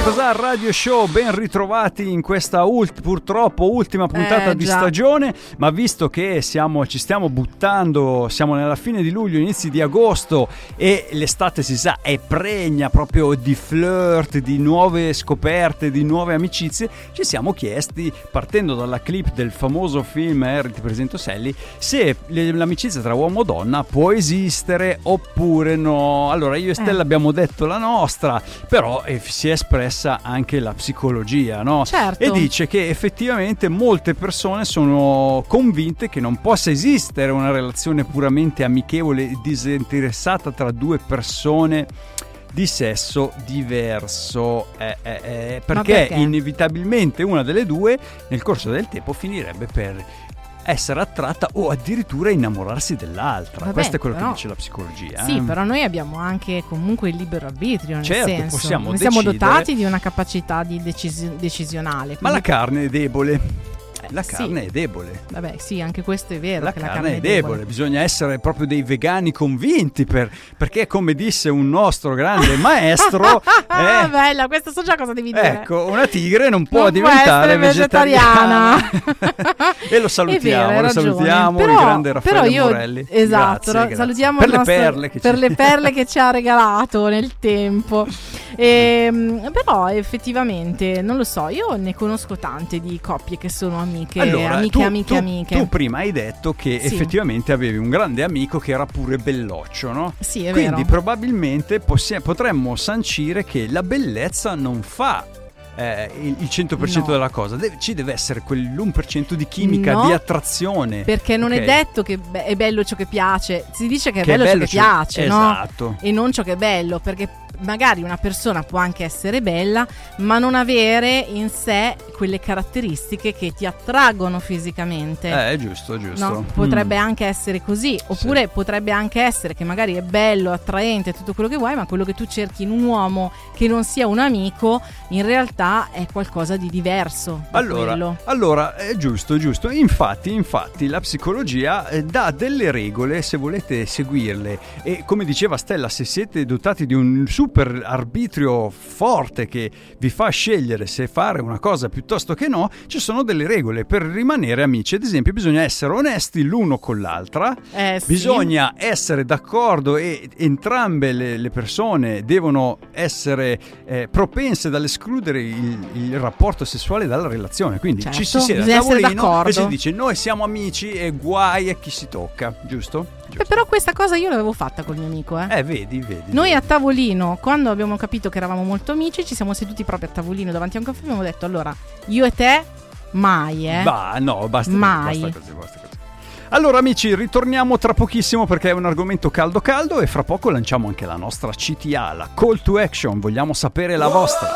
Cos'ha Radio Show, ben ritrovati in questa purtroppo ultima puntata di stagione, ma visto che ci stiamo buttando, siamo nella fine di luglio, inizi di agosto e l'estate si sa è pregna proprio di flirt, di nuove scoperte, di nuove amicizie, ci siamo chiesti, partendo dalla clip del famoso film Ti presento Sally, se l'amicizia tra uomo e donna può esistere oppure no. Allora io e Stella abbiamo detto la nostra, però si è espressa anche la psicologia, no? Certo. E dice che effettivamente molte persone sono convinte che non possa esistere una relazione puramente amichevole e disinteressata tra due persone di sesso diverso, perché inevitabilmente una delle due nel corso del tempo finirebbe per essere attratta o addirittura innamorarsi dell'altra. Vabbè, questo è quello che dice la psicologia. Sì, però noi abbiamo anche comunque il libero arbitrio, nel certo, senso, possiamo siamo decidere, dotati di una capacità di decisionale. Ma la carne è debole. La carne è debole. Vabbè, sì, anche questo è vero. La carne è debole. Bisogna essere proprio dei vegani convinti perché, come disse un nostro grande maestro, bella, questa so già cosa devi dire. Ecco, una tigre non può diventare vegetariana. E lo salutiamo, vero, salutiamo però, il grande Raffaele Morelli. Esatto, grazie. Salutiamo per le perle che ci ha regalato nel tempo. Però effettivamente, non lo so, io ne conosco tante di coppie che sono amiche, allora, amiche. Tu prima hai detto che effettivamente avevi un grande amico che era pure belloccio, no? Sì, è Quindi vero. probabilmente potremmo sancire che la bellezza non fa il 100% della cosa, ci deve essere quell'1% di chimica, di attrazione, perché non è detto che è bello ciò che piace, si dice che è bello ciò che piace, esatto, no? E non ciò che è bello, perché magari una persona può anche essere bella ma non avere in sé quelle caratteristiche che ti attraggono fisicamente. È giusto. No? Potrebbe anche essere così, oppure potrebbe anche essere che magari è bello, attraente, tutto quello che vuoi, ma quello che tu cerchi in un uomo che non sia un amico in realtà è qualcosa di diverso da quello. Allora è giusto. Infatti la psicologia dà delle regole se volete seguirle, e come diceva Stella, se siete dotati di un super arbitrio forte che vi fa scegliere se fare una cosa piuttosto che no, ci sono delle regole per rimanere amici. Ad esempio, bisogna essere onesti l'uno con l'altra, bisogna essere d'accordo e entrambe le persone devono essere propense dall'escludere il rapporto sessuale dalla relazione. Quindi ci si siede a tavolino e si dice: noi siamo amici e guai a chi si tocca, giusto? Però questa cosa io l'avevo fatta col mio amico. Vedi. Noi a tavolino, quando abbiamo capito che eravamo molto amici, ci siamo seduti proprio a tavolino davanti a un caffè e abbiamo detto: allora, io e te mai, basta mai. Basta così. Allora amici, ritorniamo tra pochissimo perché è un argomento caldo e fra poco lanciamo anche la nostra CTA, la Call to Action. Vogliamo sapere la vostra.